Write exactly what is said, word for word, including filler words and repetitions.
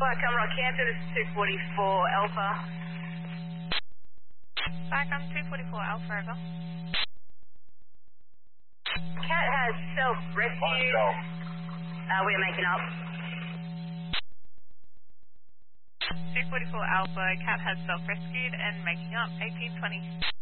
Flight camera Canton, this is two forty-four Alpha. Back on two forty-four Alpha, over. Cat has self-rescued. Uh, we are making up. two forty-four Alpha, Cat has self-rescued and making up, eighteen twenty.